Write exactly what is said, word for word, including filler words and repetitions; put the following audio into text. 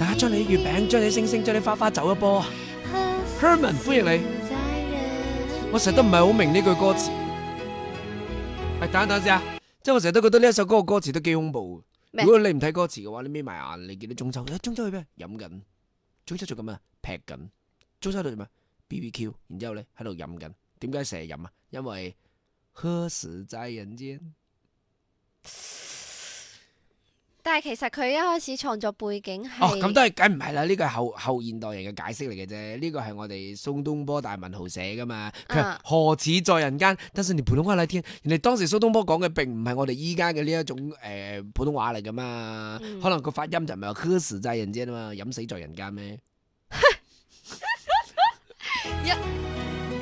啊，將你月餅，將你星星，將你花花走一波。Herman 歡迎你，我成日都唔係好明呢句歌詞。係等一等先啊，即係我成日都覺得呢一首歌嘅歌詞都幾恐怖。如果你唔睇歌詞嘅話，你眯埋眼，你見到中秋，誒中秋去咩？飲緊，中秋做緊咩？劈緊，中秋度做咩 ？B B Q， 然之後咧喺度飲緊。點解成日飲啊？因為何時在人間。 但係其實佢一開始創作背景係哦，咁都係梗唔係啦，呢個係後後現代人嘅解釋嚟嘅啫。呢個係我哋蘇東坡大文豪寫噶嘛。佢話何似在人間，但是你普通話嚟聽，人哋當時蘇東坡講嘅並唔係我哋依家嘅呢一種誒、呃、普通話嚟噶嘛。嗯、可能個發音就唔係話何時在人間啊嘛，飲死在人間咩？ 一